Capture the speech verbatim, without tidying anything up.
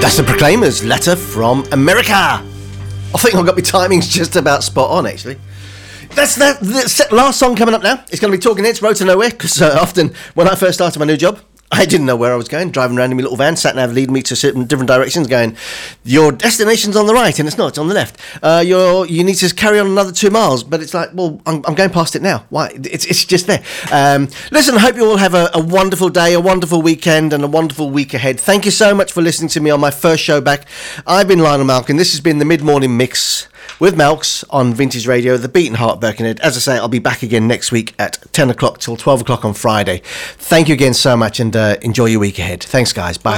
That's the Proclaimers, Letter from America. I think I've got my timings just about spot on, actually. That's that. The last song coming up now. It's going to be Talking Heads, Road to Nowhere, because uh, often when I first started my new job, I didn't know where I was going, driving around in my little van, sat nav leading me to certain different directions, going, your destination's on the right, and it's not, it's on the left. Uh, you're, you need to carry on another two miles, but it's like, well, I'm, I'm going past it now. Why? It's it's just there. Um, listen, I hope you all have a, a wonderful day, a wonderful weekend, and a wonderful week ahead. Thank you so much for listening to me on my first show back. I've been Lionel Malkin. This has been the Mid-Morning Mix with Malks on Vintage Radio, the Beaten Heart Birkenhead. As I say, I'll be back again next week at ten o'clock till twelve o'clock on Friday. Thank you again so much, and uh, enjoy your week ahead. Thanks, guys. Bye.